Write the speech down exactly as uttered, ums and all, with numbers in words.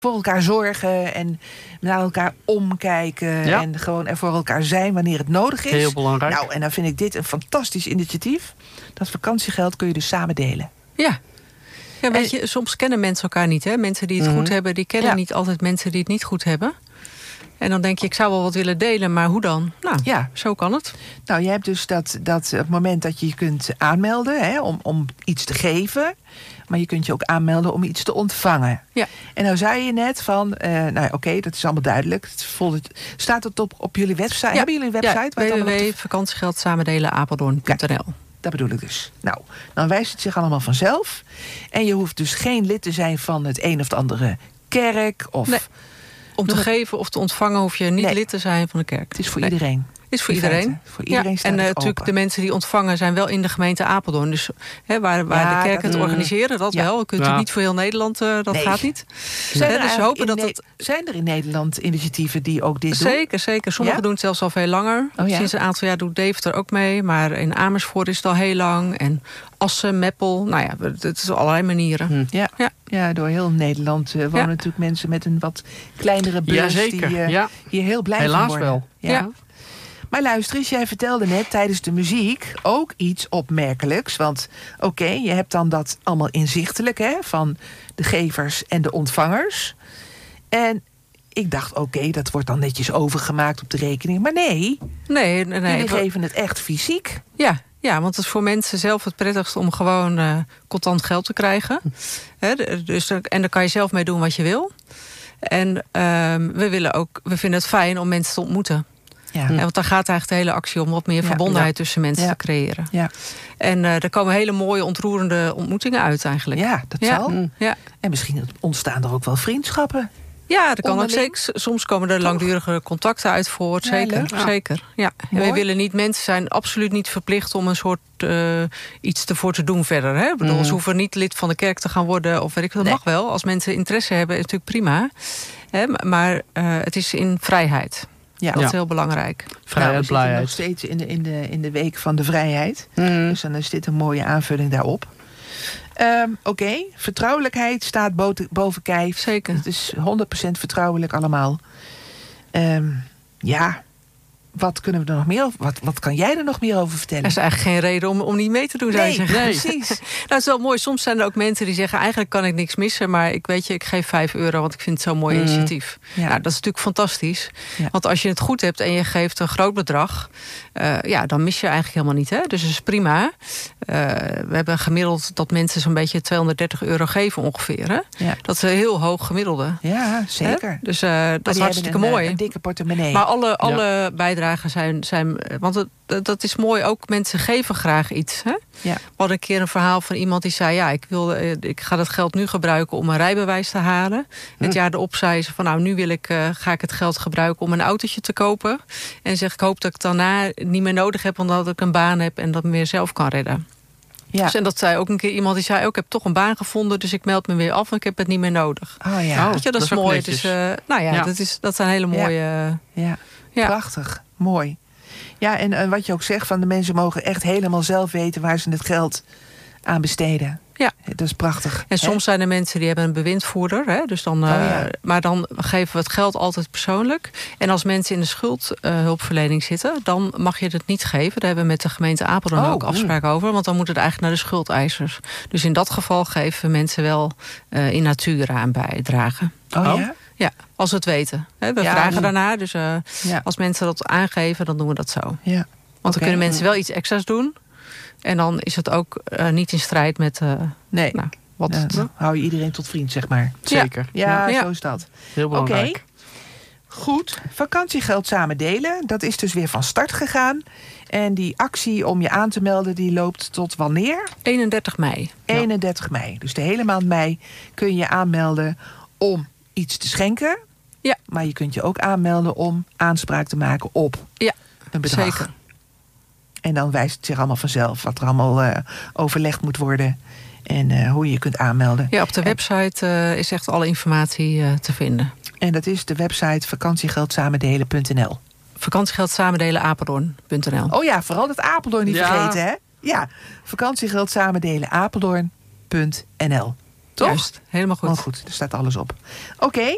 voor elkaar zorgen en naar elkaar omkijken. Ja. En gewoon er voor elkaar zijn wanneer het nodig is. Heel belangrijk. Nou, en dan vind ik dit een fantastisch initiatief. Dat vakantiegeld kun je dus samen delen. Ja. Ja, weet je, soms kennen mensen elkaar niet. Hè? Mensen die het mm-hmm. goed hebben, die kennen ja. niet altijd mensen die het niet goed hebben. En dan denk je, ik zou wel wat willen delen, maar hoe dan? Nou, ja. zo kan het. Nou, je hebt dus dat, dat het moment dat je je kunt aanmelden, hè, om, om iets te geven. Maar je kunt je ook aanmelden om iets te ontvangen. Ja. En nou zei je net van, uh, nou ja, oké, okay, dat is allemaal duidelijk. Het volgt, staat het op, op jullie website? Ja. Hebben jullie een website? Ja, w w w punt vakantiegeld samen delen apeldoorn punt n l. Ja. Dat bedoel ik dus. Nou, dan wijst het zich allemaal vanzelf. En je hoeft dus geen lid te zijn van het een of de andere kerk. Of nee. Om te geven of te ontvangen hoef je niet nee. lid te zijn van de kerk. Het is voor nee. iedereen. Het is voor iedereen. Voor iedereen ja. staat en uh, het natuurlijk open. de mensen die ontvangen zijn wel in de gemeente Apeldoorn. Dus hè, waar, waar ja, de kerk het mm. organiseren, dat ja. wel. Je kunt ja. niet voor heel Nederland, uh, dat nee. gaat niet. Zijn, hè, er dus we hopen dat ne- het... zijn er in Nederland initiatieven die ook dit zeker, doen? Zeker, Sommigen ja? doen het zelfs al veel langer. Oh, ja? Sinds een aantal jaar doet Deventer ook mee. Maar in Amersfoort is het al heel lang. En Assen, Meppel, nou ja, het is op allerlei manieren. Hm. Ja. Ja. ja, door heel Nederland uh, wonen ja. natuurlijk mensen met een wat kleinere beurs ja, die uh, ja. hier heel blij Helaas van worden. Wel. Ja. Ja. Maar luister eens, jij vertelde net tijdens de muziek ook iets opmerkelijks. Want oké, okay, je hebt dan dat allemaal inzichtelijk, hè, van de gevers en de ontvangers. En ik dacht, oké, okay, dat wordt dan netjes overgemaakt op de rekening. Maar nee, nee, nee, nee jullie geven het echt fysiek. Ja, ja, want het is voor mensen zelf het prettigst om gewoon uh, contant geld te krijgen. He, dus, en daar kan je zelf mee doen wat je wil. En uh, we, willen ook, we vinden het fijn om mensen te ontmoeten. Ja. En want daar gaat eigenlijk de hele actie om wat meer ja, verbondenheid ja. tussen mensen ja. te creëren. Ja. En uh, er komen hele mooie, ontroerende ontmoetingen uit eigenlijk. Ja, dat ja. zal. Ja. En misschien ontstaan er ook wel vriendschappen. Ja, dat kan ook zeker. Soms komen er Toch? langdurige contacten uit voort. Ja, zeker. Ja. zeker. Ja. En we willen niet, mensen zijn absoluut niet verplicht om een soort uh, iets ervoor te doen verder. Hè? Ik bedoel, mm. Ze hoeven niet lid van de kerk te gaan worden. Of weet ik, dat nee. mag wel. Als mensen interesse hebben, is het natuurlijk prima. Hè? Maar uh, het is in vrijheid. Ja. Dat is heel belangrijk. Vrijheid, nou, we blijheid. Nog steeds in de, in, de, in de week van de vrijheid. Mm. Dus dan is dit een mooie aanvulling daarop. Um, Oké, okay. Vertrouwelijkheid staat boven, boven kijf. Zeker. Het is honderd procent vertrouwelijk allemaal. Um, ja, wat kunnen we er nog meer over? Wat, wat kan jij er nog meer over vertellen? Er is eigenlijk geen reden om, om niet mee te doen. Nee, nee. precies. Nou, het is wel mooi. Soms zijn er ook mensen die zeggen, eigenlijk kan ik niks missen, maar ik weet je, ik geef vijf euro, want ik vind het zo'n mooi mm. initiatief. Ja. Nou, dat is natuurlijk fantastisch. Ja. Want als je het goed hebt en je geeft een groot bedrag, uh, ja, dan mis je eigenlijk helemaal niet. Hè? Dus dat is prima. Uh, we hebben gemiddeld dat mensen zo'n beetje tweehonderddertig euro geven ongeveer. Hè? Ja. Dat is een heel hoog gemiddelde. Ja, zeker. Hè? Dus uh, dat is hartstikke een, mooi. Een dikke portemonnee. Maar alle, alle ja. bijdragen zijn, zijn... Want het, dat is mooi, ook mensen geven graag iets. Hè? Ja. We hadden een keer een verhaal van iemand die zei, ja, ik, wil, ik ga dat geld nu gebruiken om een rijbewijs te halen. Hm. Het jaar erop zei ze van, nou, nu wil ik, uh, ga ik het geld gebruiken om een autootje te kopen. En zeg, ik hoop dat ik daarna niet meer nodig heb, omdat ik een baan heb en dat me weer zelf kan redden. Ja. Dus en dat zei ook een keer iemand die zei, oh, ik heb toch een baan gevonden, dus ik meld me weer af en ik heb het niet meer nodig. Oh ja, Weet je, dat, dat is mooi. Dus, uh, nou ja, ja. Dat, is, dat zijn hele mooie... Ja, ja. ja. Prachtig, mooi. Ja, en, en wat je ook zegt, van de mensen mogen echt helemaal zelf weten waar ze het geld aan besteden. Ja. Dat is prachtig. En soms hè? zijn er mensen die hebben een bewindvoerder. Hè? Dus dan, oh, ja. uh, maar dan geven we het geld altijd persoonlijk. En als mensen in de schuldhulpverlening uh, zitten, dan mag je het niet geven. Daar hebben we met de gemeente Apeldoorn oh, ook afspraken mm. over. Want dan moet het eigenlijk naar de schuldeisers. Dus in dat geval geven we mensen wel uh, in natura aan bijdragen. Oh, oh ja? Ja, als we het weten. We ja, vragen mm. daarnaar. Dus uh, ja. als mensen dat aangeven, dan doen we dat zo. Ja. Want okay. dan kunnen mensen wel iets extra's doen. En dan is het ook uh, niet in strijd met... Uh, nee, nou, wat ja, het, dan hou je iedereen tot vriend, zeg maar. Zeker. Ja, ja, ja. zo is dat. Heel belangrijk. Oké, okay. Goed. Vakantiegeld samen delen. Dat is dus weer van start gegaan. En die actie om je aan te melden, die loopt tot wanneer? eenendertig mei. eenendertig ja. mei. Dus de hele maand mei kun je je aanmelden om iets te schenken. Ja. Maar je kunt je ook aanmelden om aanspraak te maken op ja, een bedrag. Zeker. En dan wijst het zich allemaal vanzelf wat er allemaal uh, overlegd moet worden. En uh, hoe je je kunt aanmelden. Ja, op de website uh, is echt alle informatie uh, te vinden. En dat is de website vakantiegeldsamendelen punt n l. vakantiegeldsamendelen apeldoorn punt n l. Oh ja, vooral dat Apeldoorn niet ja. vergeten, hè? Ja, vakantiegeldsamendelen apeldoorn punt n l. Toch? Juist, helemaal goed. Oh, goed, er staat alles op. Oké. Okay.